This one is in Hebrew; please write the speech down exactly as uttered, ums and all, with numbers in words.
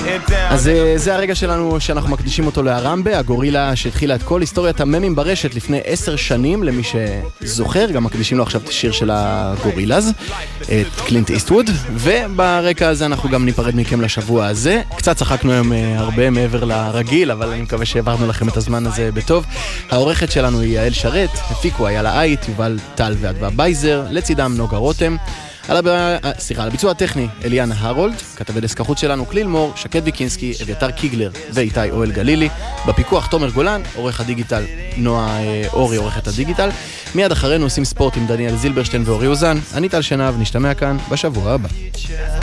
אז זה הרגע שלנו שאנחנו מקדישים אותו להרמבה, הגורילה שהתחילה את כל היסטוריית הממים ברשת לפני עשר שנים, למי שזוכר, גם מקדישים לו עכשיו את השיר של הגורילאז, את קלינט איסטווד, וברקע הזה אנחנו גם ניפרד מכם לשבוע הזה. קצת צחקנו היום הרבה מעבר לרגיל, אבל אני מקווה שהעברנו לכם את הזמן הזה בטוב. העורכת שלנו היא יעל שרת, הפיקו היה לאית, יובל טל ואדווה בייזר, לצידם נוגה רותם. על הביצוע הטכני אליאן הרולד, כתבי דסק החוץ שלנו קליל מור, שקד ויקינסקי, אביתר קיגלר ואיתי אוהל גלילי, בפיקוח תומר גולן, עורך הדיגיטל נועה אורי, עורכת הדיגיטל. מיד אחרינו עושים ספורט עם דניאל זילברשטיין ואורי אוזן. אני טל שנב, נשתמע כאן בשבוע הבא.